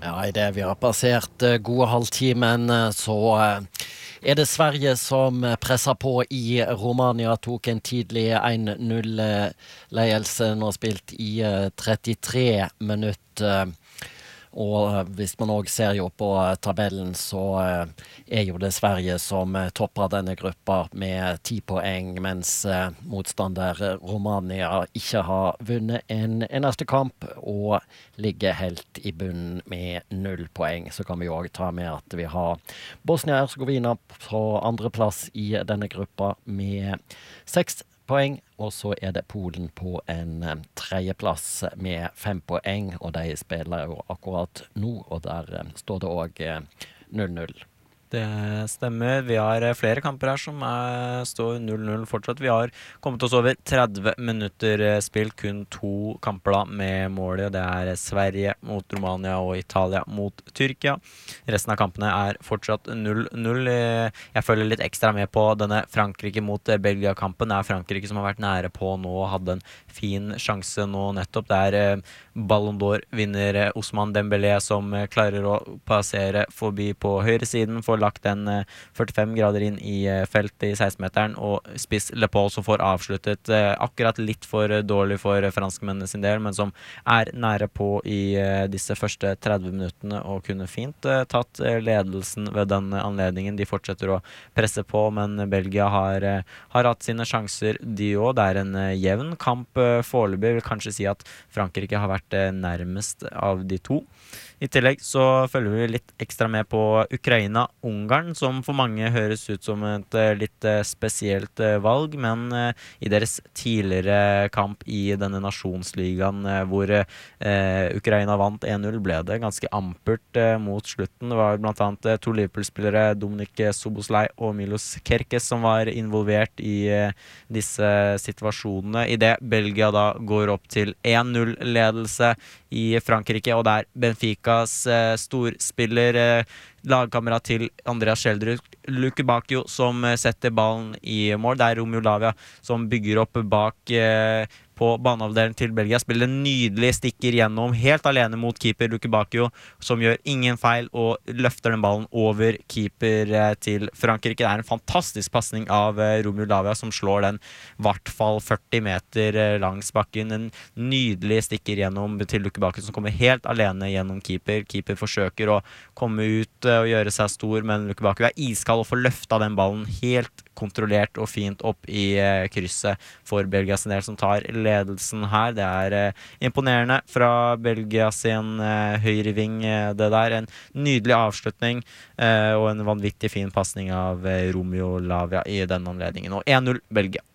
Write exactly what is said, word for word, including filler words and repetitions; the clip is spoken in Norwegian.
Ja, i det vi har passert eh, gode halvtimen, eh, så eh, er det Sverige som eh, presser på i Romania, tok en tidlig en null-ledelse, nå spilt i eh, trettitre minutter. Og eh, hvis man også ser jo på eh, tabellen, så eh, er jo det Sverige som eh, topper denne gruppa med ti poeng, mens eh, motstander eh, Romania ikke har vunnet en eneste kamp og ligger helt i bunnen med null poeng. Så kan vi jo også ta med at vi har Bosnia-Herzegovina på andreplass i denne gruppa med seks poeng, og så er det Polen på en eh, tredjeplass med fem poeng, og de spiller jo akkurat nå, og der eh, står det også null null. Det stemmer. Vi har eh, flere kamper her som er, står null null fortsatt. Vi har kommet oss over tretti minutter eh, spilt, kun to kamper da med målet. Det er Sverige mot Romania og Italia mot Tyrkia. Resten av kampene er fortsatt null null. Eh, Jeg følger litt ekstra med på denne Frankrike mot eh, Belgia-kampen. Det er Frankrike som har vært nære på nå og hadde en fin sjanse nå nettopp. Det er eh, Ballon d'Or-vinner eh, Ousmane Dembélé som eh, klarer å passere forbi på høyre siden, får lagt den eh, førtifem grader inn i eh, feltet i seksten-meteren, og spiss Le Paul som får avsluttet eh, akkurat litt for eh, dårlig for eh, franskmennene sin del, men som er nære på i eh, disse første tretti minuttene og kunne fint eh, tatt eh, ledelsen ved den anledningen. De fortsetter å presse på, men Belgia har, eh, har hatt sine sjanser de også. Det er en eh, jevn kamp eh, foreløpig. Jeg vil kanskje si at Frankrike har vært eh, nærmest av de to. I tillegg så følger vi litt ekstra med på Ukraina-Ungarn, som for mange høres ut som et eh, litt eh, spesielt eh, valg, men eh, i deres tidligere kamp i denne nasjonsligaen eh, hvor eh, Ukraina vant en null, ble det ganske ampert eh, mot slutten. Det var blant annet eh, to Liverpool-spillere, Dominik Soboslai og Milos Kerkes, som var involvert i eh, disse situasjonene. I det Belgia da går opp til en null-ledelse i Frankrike, og der Benficas eh, storspiller, eh, lagkamerat til Andreas Schjelderup, Luke Bakio, som eh, setter ballen i mål. Det er Romeo Lavia som bygger opp bak eh, på baneavdelingen til Belgia, spiller en nydelig stikker gjennom, helt alene mot keeper Luke Bakio, som gjør ingen feil og løfter den ballen over keeper eh, til Frankrike. Det er en fantastisk passning av eh, Romeo Lavia, som slår den i hvert fall førti meter eh, langs bakken. En nydelig stikker gjennom til Luke Bakio, som kommer helt alene gjennom keeper. Keeper forsøker å komme ut eh, og gjøre seg stor, men Luke Bakio er iskald og får løfta den ballen helt kontrollert og fint opp i eh, krysset for Belgias del, som tar ledelsen her. Det er eh, imponerende fra Belgia sin eh, høyreving, eh, det der. En nydelig avslutning eh, og en vanvittig fin passning av eh, Romeo Lavia i den anledningen. Og en null Belgia.